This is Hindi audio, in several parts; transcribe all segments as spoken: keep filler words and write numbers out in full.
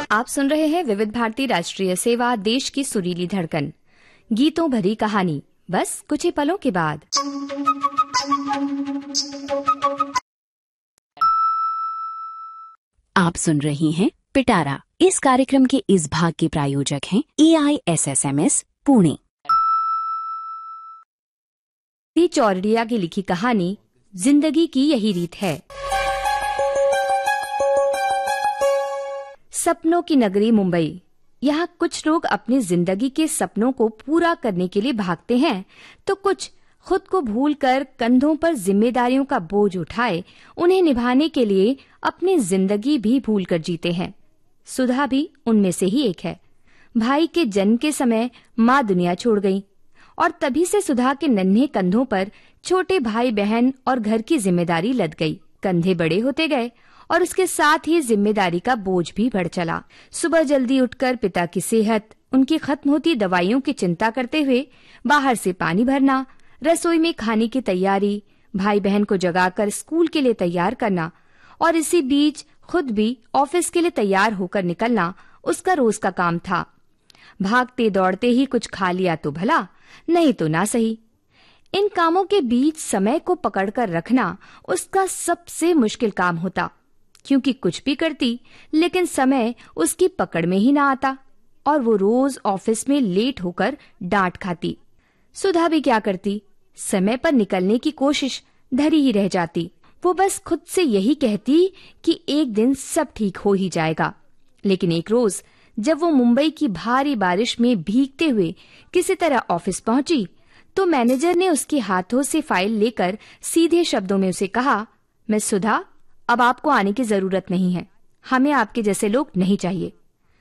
आप सुन रहे हैं विविध भारती राष्ट्रीय सेवा, देश की सुरीली धड़कन, गीतों भरी कहानी, बस कुछ ही पलों के बाद। आप सुन रही हैं पिटारा। इस कार्यक्रम के इस भाग के प्रायोजक हैं ए I S S M S Pune. Chordia की लिखी कहानी जिंदगी की यही रीत है। सपनों की नगरी मुंबई। यहाँ कुछ लोग अपनी जिंदगी के सपनों को पूरा करने के लिए भागते हैं, तो कुछ खुद को भूलकर कंधों पर जिम्मेदारियों का बोझ उठाए उन्हें निभाने के लिए अपनी जिंदगी भी भूलकर जीते हैं। सुधा भी उनमें से ही एक है। भाई के जन्म के समय माँ दुनिया छोड़ गई और तभी से सुधा के नन्हे कंधों पर छोटे भाई बहन और घर की जिम्मेदारी लद गई। कंधे बड़े होते गए और उसके साथ ही जिम्मेदारी का बोझ भी बढ़ चला। सुबह जल्दी उठकर पिता की सेहत, उनकी खत्म होती दवाइयों की चिंता करते हुए बाहर से पानी भरना, रसोई में खाने की तैयारी, भाई बहन को जगाकर स्कूल के लिए तैयार करना और इसी बीच खुद भी ऑफिस के लिए तैयार होकर निकलना उसका रोज का काम था। भागते दौड़ते ही कुछ खा लिया तो भला, नहीं तो ना सही। इन कामों के बीच समय को पकड़कर रखना उसका सबसे मुश्किल काम होता, क्योंकि कुछ भी करती लेकिन समय उसकी पकड़ में ही ना आता और वो रोज ऑफिस में लेट होकर डांट खाती। सुधा भी क्या करती, समय पर निकलने की कोशिश धरी ही रह जाती। वो बस खुद से यही कहती कि एक दिन सब ठीक हो ही जाएगा। लेकिन एक रोज जब वो मुंबई की भारी बारिश में भीगते हुए किसी तरह ऑफिस पहुंची, तो मैनेजर ने उसके हाथों से फाइल लेकर सीधे शब्दों में उसे कहा, मिस सुधा, अब आपको आने की जरूरत नहीं है, हमें आपके जैसे लोग नहीं चाहिए।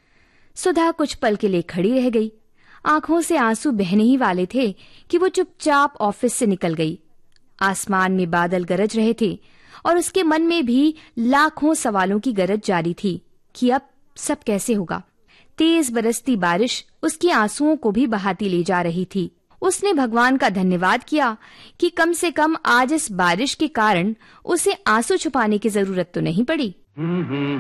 सुधा कुछ पल के लिए खड़ी रह गई। आंखों से आंसू बहने ही वाले थे कि वो चुपचाप ऑफिस से निकल गई। आसमान में बादल गरज रहे थे और उसके मन में भी लाखों सवालों की गरज जारी थी कि अब सब कैसे होगा। तेज बरसती बारिश उसके आंसुओं को भी बहाती ले जा रही थी। उसने भगवान का धन्यवाद किया कि कम से कम आज इस बारिश के कारण उसे आंसू छुपाने की जरूरत तो नहीं पड़ी।